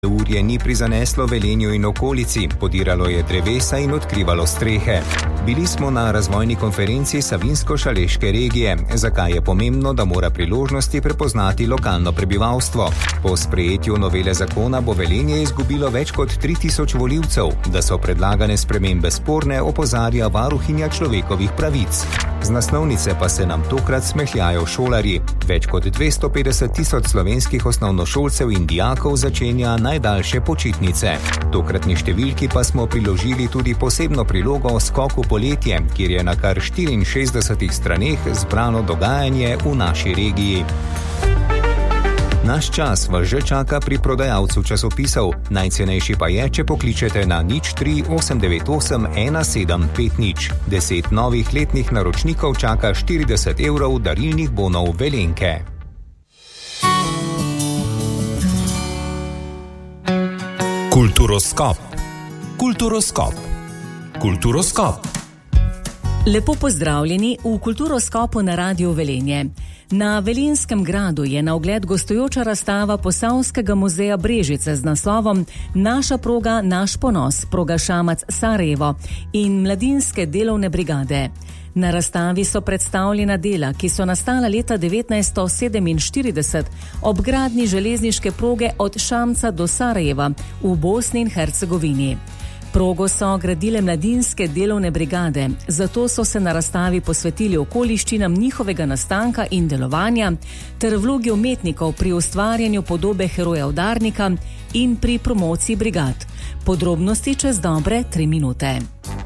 Urje ni prizaneslo Velenju in okolici, podiralo je drevesa in odkrivalo strehe. Bili smo na razvojni konferenci Savinjsko-Šaleške regije, zakaj je pomembno, da mora priložnosti prepoznati lokalno prebivalstvo. Po sprejetju novele zakona bo Velenje izgubilo več kot 3000 volivcev, da so predlagane spremembe sporne, opozarja varuhinja človekovih pravic. Z naslovnice pa se nam tokrat smehljajo šolarji. Več kot 250 000 slovenskih osnovnošolcev in dijakov začenja najdaljše počitnice. Tokratni številki pa smo priložili tudi posebno prilogo Skoku poletje, kjer je na kar 64 straneh zbrano dogajanje v naši regiji. Naš čas vas že čaka pri prodajalcu časopisov. Najcenejši pa je, če pokličete na 03 898 1750. 10 novih letnih naročnikov čaka 40 € darilnih bonov Velenke. Kulturoskop. Kulturoskop. Kulturoskop. Lepo pozdravljeni v Kulturoskopu na Radiu Velenje. Na Velenjskem gradu je na ogled gostujoča razstava Posavskega muzeja Brežice z naslovom Naša proga, naš ponos, proga Šamac-Sarajevo in Mladinske delovne brigade. Na razstavi so predstavljena dela, ki so nastala leta 1947 ob gradnji železniške proge od Šamca do Sarajeva v Bosni in Hercegovini. Progo so gradile Mladinske delovne brigade, zato so se na razstavi posvetili okoliščinam njihovega nastanka in delovanja ter vlogi umetnikov pri ustvarjanju podobe heroja udarnika in pri promociji brigad. Podrobnosti čez dobre 3 minute.